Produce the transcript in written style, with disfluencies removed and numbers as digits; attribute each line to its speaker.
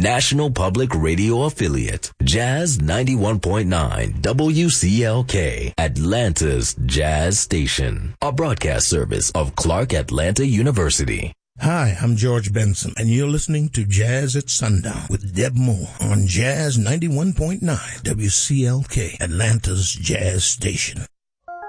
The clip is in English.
Speaker 1: National Public Radio affiliate, Jazz 91.9 WCLK, Atlanta's Jazz Station, a broadcast service of Clark Atlanta University.
Speaker 2: Hi, I'm George Benson, and you're listening to Jazz at Sundown with Deb Moore on Jazz 91.9 WCLK, Atlanta's Jazz Station.